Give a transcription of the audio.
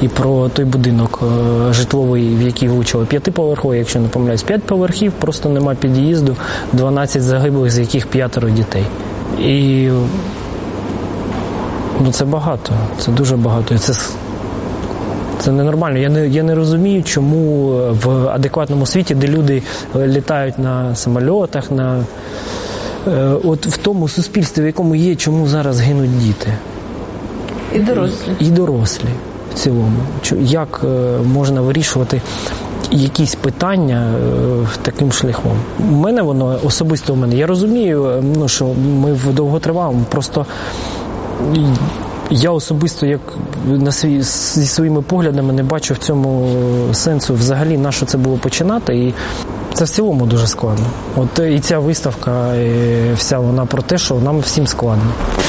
і про той будинок житловий, в який влучили 5-поверховий, якщо не помиляюсь, 5 поверхів, просто нема під'їзду, 12 загиблих, з яких 5 дітей. І це багато, це дуже багато. І це ненормально. Я не розумію, чому в адекватному світі, де люди літають на самольотах, от в тому суспільстві, в якому є, чому зараз гинуть діти. І дорослі. І дорослі в цілому. Як можна вирішувати якісь питання таким шляхом? У мене воно, особисто у мене, я розумію, що ми в довготривалому, просто я особисто, як зі своїми поглядами, не бачу в цьому сенсу взагалі, на що це було починати. І це в цілому дуже складно. От і ця виставка, і вся вона про те, що нам всім складно.